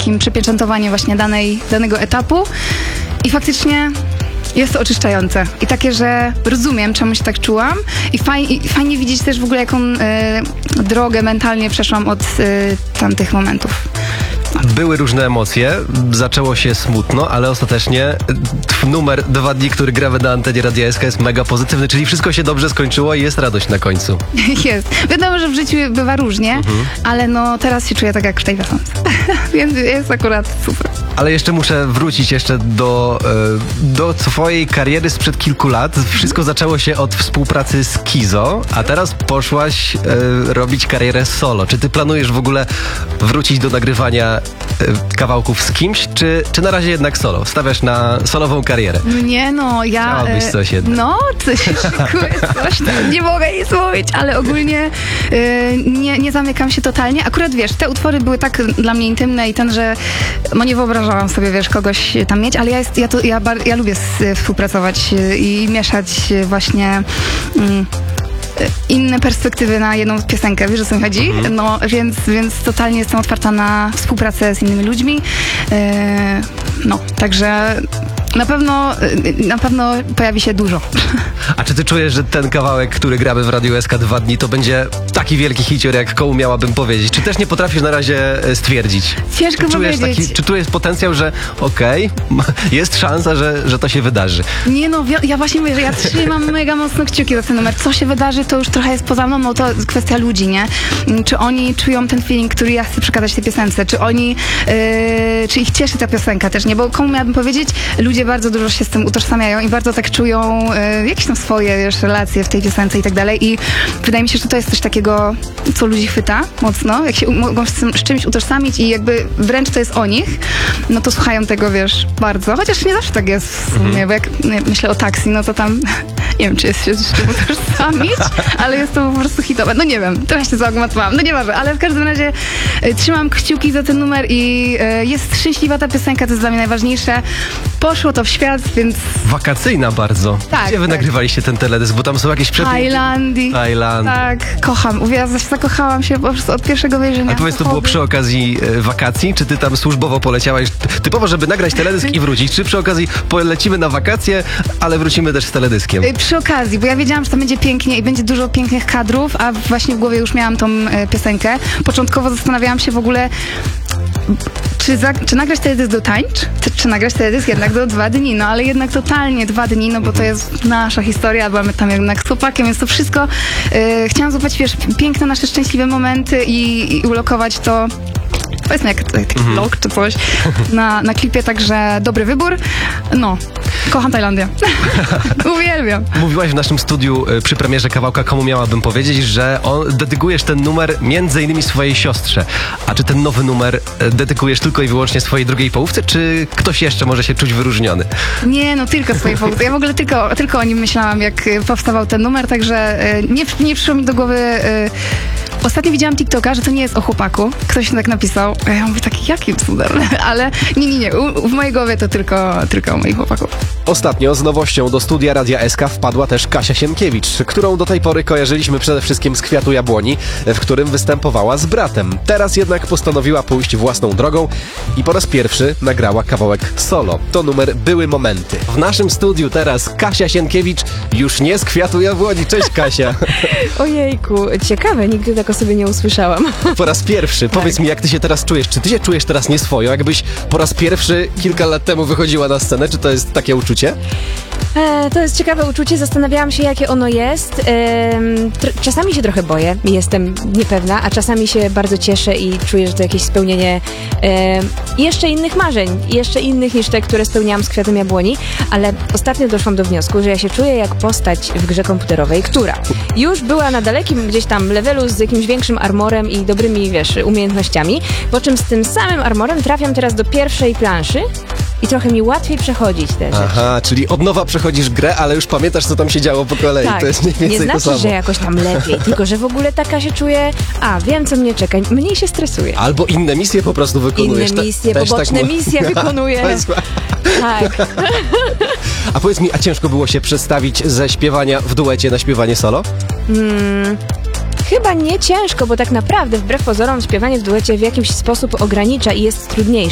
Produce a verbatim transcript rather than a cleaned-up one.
takim przypieczętowaniem właśnie danej, danego etapu i faktycznie jest to oczyszczające i takie, że rozumiem, czemu się tak czułam i, faj, i fajnie widzieć też w ogóle, jaką y, drogę mentalnie przeszłam od y, tamtych momentów. Były różne emocje, zaczęło się smutno, ale ostatecznie numer dwa dni, który gramy na antenie Radia S K, jest mega pozytywny, czyli wszystko się dobrze skończyło i jest radość na końcu. Jest. Wiadomo, że w życiu bywa różnie, mhm. ale no teraz się czuję tak jak w tej wiosence. Więc jest akurat super. Ale jeszcze muszę wrócić jeszcze do, do twojej kariery sprzed kilku lat. Wszystko zaczęło się od współpracy z Kizo, a teraz poszłaś e, robić karierę solo. Czy ty planujesz w ogóle wrócić do nagrywania e, kawałków z kimś, czy, czy na razie jednak solo? Stawiasz na solową karierę? Nie no, ja... Chciałabyś coś jednak. No, coś, coś tam, nie mogę nic mówić, ale ogólnie e, nie, nie zamykam się totalnie. Akurat wiesz, te utwory były tak dla mnie intymne i ten, że no nie wyobrażam sobie, wiesz, kogoś tam mieć, ale ja, jest, ja, to, ja, bar, ja lubię współpracować i mieszać właśnie mm, inne perspektywy na jedną piiosenkę, wiesz, o co mi chodzi? Mhm. No, więc, więc totalnie jestem otwarta na współpracę z innymi ludźmi. Yy, no, także na pewno, na pewno pojawi się dużo. A czy ty czujesz, że ten kawałek, który gramy w Radiu S K dwa dni, to będzie taki wielki hicior, jak komu miałabym powiedzieć? Czy też nie potrafisz na razie stwierdzić? Ciężko czy czujesz powiedzieć. Taki, czy tu jest potencjał, że okej, okay, jest szansa, że, że to się wydarzy? Nie no, ja właśnie mówię, że ja trzymam mega mocno kciuki za ten numer. Co się wydarzy, to już trochę jest poza mną, no to kwestia ludzi, nie? Czy oni czują ten feeling, który ja chcę przekazać tej piosence? Czy oni, yy, czy ich cieszy ta piosenka też, nie? Bo komu miałabym powiedzieć? Ludzie bardzo dużo się z tym utożsamiają i bardzo tak czują yy, jakieś tam swoje, wiesz, relacje w tej piosence i tak dalej i wydaje mi się, że to jest coś takiego, co ludzi chwyta mocno, jak się mogą z, tym, z czymś utożsamić i jakby wręcz to jest o nich, no to słuchają tego, wiesz, bardzo, chociaż nie zawsze tak jest w sumie, mhm. bo jak nie, myślę o Taksi, no to tam nie wiem, czy jest się z czym utożsamić, ale jest to po prostu hitowe, no nie wiem, trochę się zagmatwałam, no nieważne, ale w każdym razie y, trzymam kciuki za ten numer i y, jest szczęśliwa ta piosenka, to jest dla mnie najważniejsze, poszło to w świat, więc... Wakacyjna bardzo. Tak, Gdzie wy tak. nagrywaliście ten teledysk, bo tam są jakieś przepiękne... Tajlandii. Tajlandii. Tak, kocham. Ja zakochałam się po prostu od pierwszego wejrzenia. A powiedz, to było przy okazji e, wakacji? Czy ty tam służbowo poleciałaś typowo, żeby nagrać teledysk i wrócić? Czy przy okazji polecimy na wakacje, ale wrócimy też z teledyskiem? Przy okazji, bo ja wiedziałam, że to będzie pięknie i będzie dużo pięknych kadrów, a właśnie w głowie już miałam tą e, piosenkę. Początkowo zastanawiałam się w ogóle, czy, za, czy nagrać teledysk do tańcz, czy, czy nagrać teledysk jednak do dwa dni, no ale jednak totalnie dwa dni, no bo to jest nasza historia, byłam tam jednak z chłopakiem, więc to wszystko e, chciałam złapać, wiesz, piękne nasze szczęśliwe momenty i, i ulokować to, powiedzmy jak taki mhm. vlog czy coś na, na klipie, także dobry wybór. No, kocham Tajlandię. Uwielbiam. Mówiłaś w naszym studiu y, przy premierze kawałka Komu miałabym powiedzieć, że on, dedykujesz ten numer między innymi swojej siostrze. A czy ten nowy numer y, dedykujesz tylko i wyłącznie swojej drugiej połówce, czy ktoś jeszcze może się czuć wyróżniony? Nie, no tylko swojej połówce. Ja w ogóle tylko, tylko o nim myślałam, jak y, powstawał ten numer, także y, nie, nie przyszło mi do głowy... Y, Ostatnio widziałam TikToka, że to nie jest o chłopaku. Ktoś tak napisał. A ja mówię, taki jakim cudem? Ale nie, nie, nie. U, w mojej głowie to tylko, tylko o moich chłopaków. Ostatnio z nowością do studia Radia S K wpadła też Kasia Sienkiewicz, którą do tej pory kojarzyliśmy przede wszystkim z Kwiatu Jabłoni, w którym występowała z bratem. Teraz jednak postanowiła pójść własną drogą i po raz pierwszy nagrała kawałek solo. To numer Były Momenty. W naszym studiu teraz Kasia Sienkiewicz, już nie z Kwiatu Jabłoni. Cześć Kasia. Ojejku, ciekawe, nigdy tak o sobie nie usłyszałam. Po raz pierwszy. Tak. Powiedz mi, jak ty się teraz czujesz? Czy ty się czujesz teraz nieswojo? Jakbyś po raz pierwszy kilka lat temu wychodziła na scenę? Czy to jest takie uczucie? E, to jest ciekawe uczucie, zastanawiałam się, jakie ono jest. E, tr- czasami się trochę boję, jestem niepewna, a czasami się bardzo cieszę i czuję, że to jakieś spełnienie e, jeszcze innych marzeń, jeszcze innych niż te, które spełniałam z Kwiatem Jabłoni, ale ostatnio doszłam do wniosku, że ja się czuję jak postać w grze komputerowej, która już była na dalekim gdzieś tam levelu z jakimś większym armorem i dobrymi, wiesz, umiejętnościami, po czym z tym samym armorem trafiam teraz do pierwszej planszy i trochę mi łatwiej przechodzić te rzeczy. Aha, czyli od nowa przechodzisz grę, ale już pamiętasz, co tam się działo po kolei. Tak. To jest mniej więcej nie to znaczy, samo. że jakoś tam lepiej, tylko że w ogóle taka się czuję, a wiem, co mnie czeka, mniej się stresuję. Albo inne misje po prostu wykonujesz. Inne misje, Te, poboczne tak misje wykonuję. To jest... Tak. A powiedz mi, a ciężko było się przestawić ze śpiewania w duecie na śpiewanie solo? Hmm. Chyba nie ciężko, bo tak naprawdę wbrew pozorom śpiewanie w duecie w jakiś sposób ogranicza i jest trudniejsze.